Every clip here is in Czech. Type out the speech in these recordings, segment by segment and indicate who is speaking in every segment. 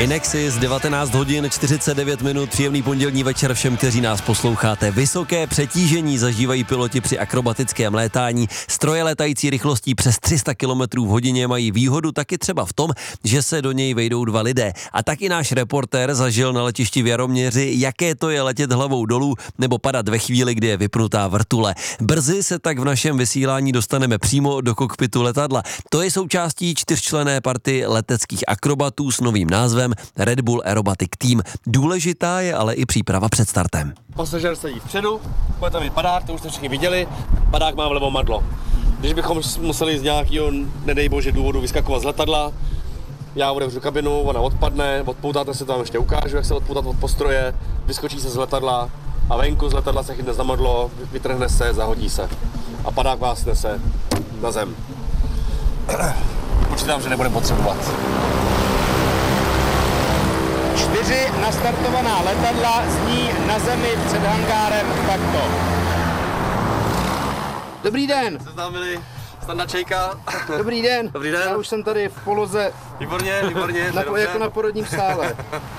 Speaker 1: Inexis, 19 hodin 49 minut, příjemný pondělní večer všem, kteří nás posloucháte. Vysoké přetížení zažívají piloti při akrobatickém létání. Stroje létající rychlostí přes 300 km v hodině mají výhodu taky třeba v tom, že se do něj vejdou dva lidé. A taky náš reportér zažil na letišti v Jaroměři, jaké to je letět hlavou dolů nebo padat ve chvíli, kdy je vypnutá vrtule. Brzy se tak v našem vysílání dostaneme přímo do kokpitu letadla. To je součástí 4členné party leteckých akrobatů s novým názvem Red Bull Aerobatic Team. Důležitá je ale i příprava před startem.
Speaker 2: Pasažér sedí vpředu, bude tam mít padák, to už jste všichni viděli, padák má vlevo madlo. Když bychom museli z nějakého, nedej bože, důvodu vyskakovat z letadla, já otevřu kabinu, ona odpadne, odpoutáte se, tam ještě ukážu, jak se odpoutat od postroje, vyskočí se z letadla a venku z letadla se chytne za madlo, vytrhne se, zahodí se a padák vás nese na zem. Počítám, že nebudeme potřebovat.
Speaker 3: 4 nastartovaná letadla zní na zemi před hangárem takto. Dobrý den.
Speaker 2: Seznámili, Standa Čejka.
Speaker 3: Dobrý den.
Speaker 2: Dobrý den.
Speaker 3: Já už jsem tady v poloze.
Speaker 2: Výborně,
Speaker 3: Jako na porodním sále.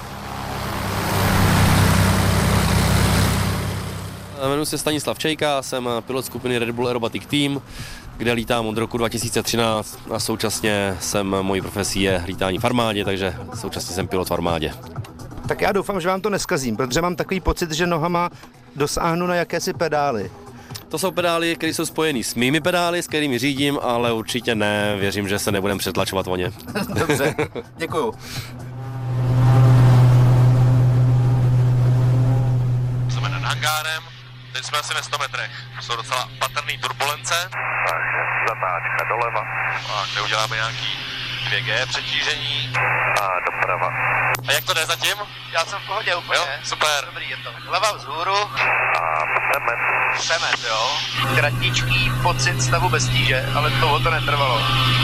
Speaker 2: Jmenuji se Stanislav Čejka, jsem pilot skupiny Red Bull Aerobatic Team, kde lítám od roku 2013 a současně mojí profesí je lítání v armádě, takže současně jsem pilot v armádě.
Speaker 3: Tak já doufám, že vám to neskazím, protože mám takový pocit, že nohama dosáhnu na jakési pedály.
Speaker 2: To jsou pedály, které jsou spojený s mými pedály, s kterými řídím, ale určitě ne, věřím, že se nebudem přetlačovat o ně.
Speaker 3: Dobře, děkuju.
Speaker 4: Jsme nad hangárem, teď jsme asi ve 100 metrech. Jsou docela patrný turbulence. Takže zatáčka doleva. A kde uděláme nějaký 2G přetížení. A doprava. A jak to jde zatím?
Speaker 5: Já jsem v pohodě úplně.
Speaker 4: Jo, super.
Speaker 5: Dobrý je to. Hlava vzhůru.
Speaker 4: A
Speaker 5: Přemet, jo. Kratičký pocit stavu bez tíže, ale to netrvalo.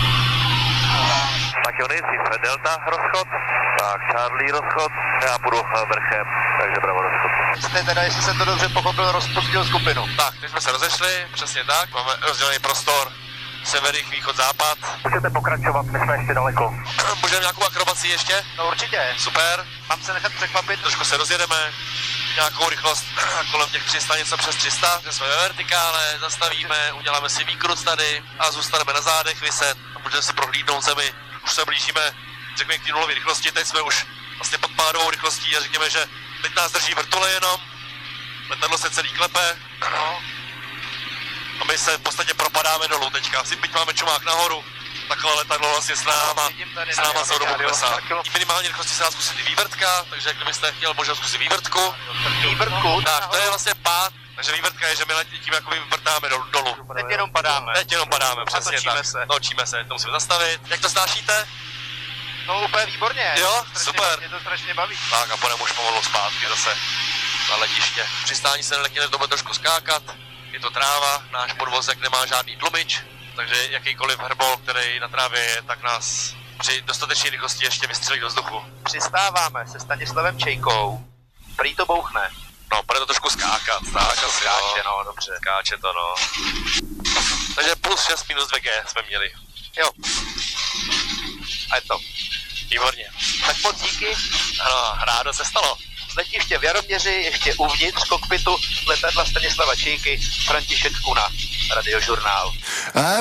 Speaker 4: Tak jo, nejdřív Delta rozchod, tak Charlie rozchod, já půjdu vrchem, takže bravo rozchod.
Speaker 5: Jste teda, jestli jsem to dobře pochopil, rozpustil skupinu.
Speaker 4: Tak, teď jsme se rozešli, přesně tak, máme rozdělený prostor, sever, jih, východ, západ.
Speaker 5: Můžete pokračovat, my jsme ještě daleko.
Speaker 4: Můžeme nějakou akrobaci ještě?
Speaker 5: No určitě.
Speaker 4: Super.
Speaker 5: Mám se nechat překvapit.
Speaker 4: Trošku se rozjedeme, nějakou rychlost kolem těch 300, něco přes 300, kde jsme ve vertikále, zastavíme, uděláme si výkrut tady a zůstaneme na zádech vyset a můžeme si prohlídnout zemi. Už se blížíme, řekněme, k té nulové rychlosti, teď jsme už vlastně pod pádovou rychlostí a řekněme, že teď nás drží vrtule jenom, letadlo se celý klepe, no. A my se v podstatě propadáme dolů teďka, byť máme čumák nahoru, takhle letadlo vlastně s náma celou dobu klesá. Minimální rychlosti se dá zkusit i vývrtka, takže kdybyste chtěl, možná zkusit vývrtku.
Speaker 5: Vývrtku?
Speaker 4: Tak, to je vlastně pád, takže vývrtka je, že my tím jako vyvrtáme dolů.
Speaker 5: Teď jenom padáme.
Speaker 4: Teď jenom padáme, přesně tak. Točíme se, to musíme zastavit. Jak to snášíte?
Speaker 5: No úplně výborně.
Speaker 4: Jo,
Speaker 5: strašně,
Speaker 4: super.
Speaker 5: Mě to strašně baví.
Speaker 4: Tak a půjdeme už pomalu zpátky zase na letiště. Přistání se nelekněte, to bude trošku skákat. Je to tráva, náš podvozek nemá žádný tlumič, takže jakýkoliv hrbol, který na trávě je, tak nás při dostatečné rychlosti ještě vystřelí do vzduchu.
Speaker 5: Přistáváme se Stanislavem Čejkou. Prý to bouchne.
Speaker 4: No, bude to trošku skákat, tak asi
Speaker 5: skáče, no, dobře.
Speaker 4: Skáče to, no. Takže plus 6 minus 2G jsme měli.
Speaker 5: Jo. A je to.
Speaker 4: Výborně.
Speaker 5: Tak moc díky.
Speaker 4: Ano, rádo se stalo.
Speaker 5: Z letiště v Jaroměři ještě uvnitř kokpitu letadla Stanislava Čejky František Kuna, Radiožurnál.